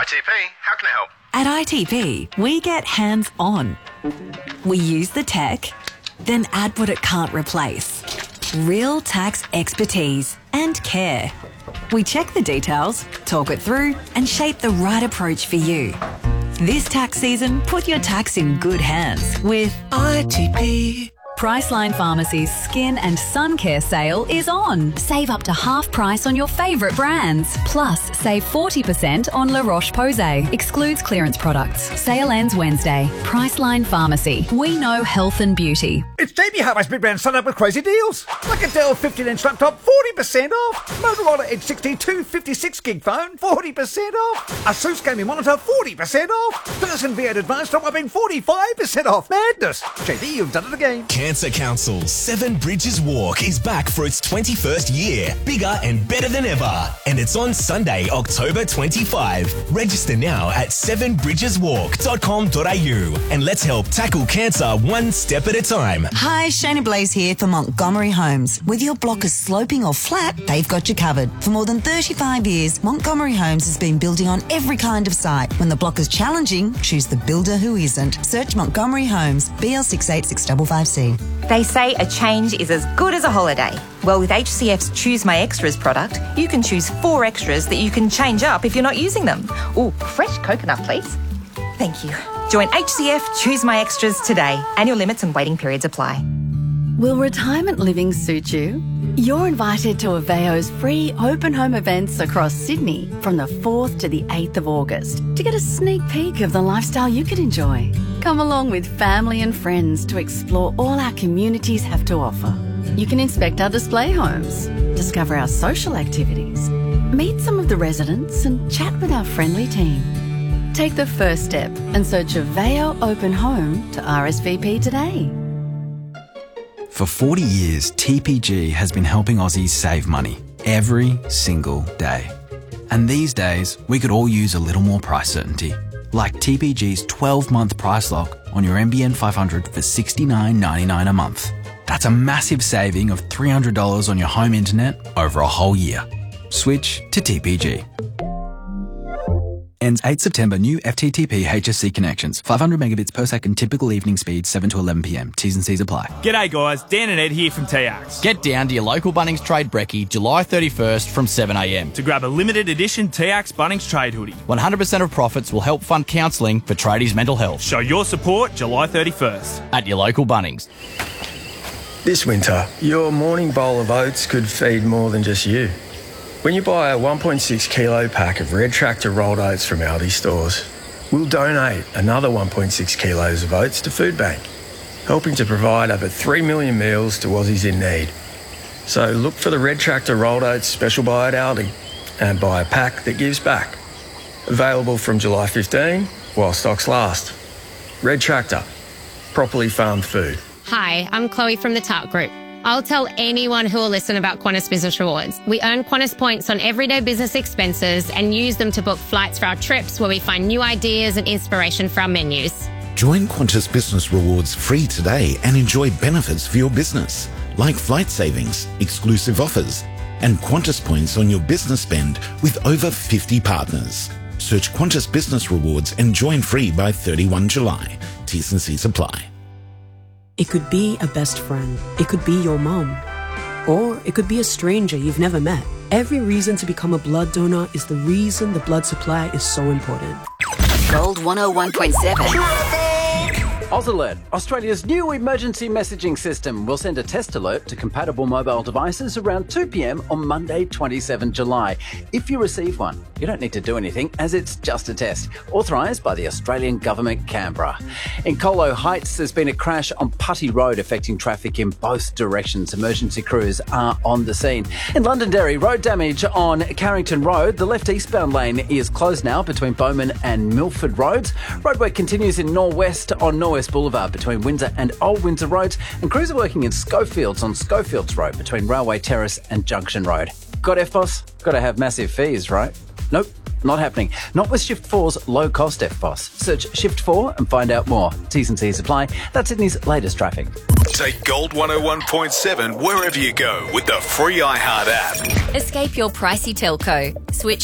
ITP, how can I help? At ITP, we get hands-on. We use the tech, then add what it can't replace. Real tax expertise and care. We check the details, talk it through, and shape the right approach for you. This tax season, put your tax in good hands with ITP. Priceline Pharmacy's Skin and Sun Care sale is on. Save up to half price on your favourite brands. Plus, save 40% on La Roche-Posay. Excludes clearance products. Sale ends Wednesday. Priceline Pharmacy. We know health and beauty. It's JB Hi-Fi's big brand up with crazy deals. Like a Dell 15-inch laptop, 40% off. Motorola Edge 62 56-gig phone, 40% off. Asus gaming monitor, 40% off. Pearson V8 Advanced top being 45% off. Madness. JB, you've done it again. Cancer Council's Seven Bridges Walk is back for its 21st year, bigger and better than ever. And it's on Sunday, October 25. Register now at sevenbridgeswalk.com.au and let's help tackle cancer one step at a time. Hi, Shayna Blaze here for Montgomery Homes. Whether your block is sloping or flat, they've got you covered. For more than 35 years, Montgomery Homes has been building on every kind of site. When the block is challenging, choose the builder who isn't. Search Montgomery Homes, BL686555C. They say a change is as good as a holiday. Well, with HCF's Choose My Extras product, you can choose 4 extras that you can change up if you're not using them. Ooh, fresh coconut, please. Thank you. Join HCF Choose My Extras today. Annual limits and waiting periods apply. Will retirement living suit you? You're invited to Aveo's free open home events across Sydney from the 4th to the 8th of August to get a sneak peek of the lifestyle you could enjoy. Come along with family and friends to explore all our communities have to offer. You can inspect our display homes, discover our social activities, meet some of the residents and chat with our friendly team. Take the first step and search Aveo Open Home to RSVP today. For 40 years, TPG has been helping Aussies save money every single day. And these days, we could all use a little more price certainty. Like TPG's 12-month price lock on your NBN 500 for $69.99 a month. That's a massive saving of $300 on your home internet over a whole year. Switch to TPG. Ends 8 September. New FTTP HSC connections. 500 megabits per second. Typical evening speed 7 to 11 p.m. T's and C's apply. G'day guys, Dan and Ed here from TAX. Get down to your local Bunnings Trade Brekkie July 31st from 7am to grab a limited edition TAX Bunnings Trade hoodie. 100% of profits will help fund counselling for tradies' mental health. Show your support July 31st. At your local Bunnings. This winter, your morning bowl of oats could feed more than just you. When you buy a 1.6 kilo pack of Red Tractor rolled oats from Aldi stores, we'll donate another 1.6 kilos of oats to Food Bank, helping to provide over 3 million meals to Aussies in need. So look for the Red Tractor rolled oats special buy at Aldi and buy a pack that gives back. Available from July 15 while stocks last. Red Tractor, properly farmed food. Hi, I'm Chloe from the Tart Group. I'll tell anyone who will listen about Qantas Business Rewards. We earn Qantas points on everyday business expenses and use them to book flights for our trips where we find new ideas and inspiration for our menus. Join Qantas Business Rewards free today and enjoy benefits for your business, like flight savings, exclusive offers, and Qantas points on your business spend with over 50 partners. Search Qantas Business Rewards and join free by 31 July. T's and C's apply. It could be a best friend. It could be your mom. Or it could be a stranger you've never met. Every reason to become a blood donor is the reason the blood supply is so important. Gold 101.7. AusAlert, Australia's new emergency messaging system, will send a test alert to compatible mobile devices around 2 p.m. on Monday, 27 July. If you receive one, you don't need to do anything as it's just a test, authorised by the Australian Government, Canberra. In Colo Heights, there's been a crash on Putty Road affecting traffic in both directions. Emergency crews are on the scene. In Londonderry, road damage on Carrington Road. The left eastbound lane is closed now between Bowman and Milford Roads. Roadwork continues in Norwest on Norwest Boulevard between Windsor and Old Windsor Roads, and crews are working in Schofields on Schofields Road between Railway Terrace and Junction Road. Got FBOS? Got to have massive fees, right? Nope, not happening. Not with Shift 4's low-cost FBOS. Search Shift 4 and find out more. T's and C's apply. That's Sydney's latest traffic. Take Gold 101.7 wherever you go with the free iHeart app. Escape your pricey telco. Switch